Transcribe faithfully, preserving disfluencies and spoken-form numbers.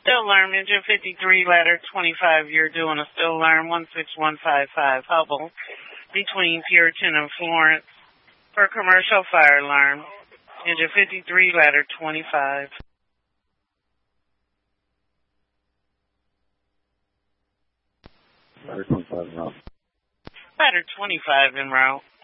Still alarm, engine fifty-three, ladder twenty-five. You're doing a still alarm one six one five five Hubble between Puritan and Florence for commercial fire alarm. Engine fifty-three, ladder twenty-five. Ladder twenty-five en route. Ladder twenty-five en route.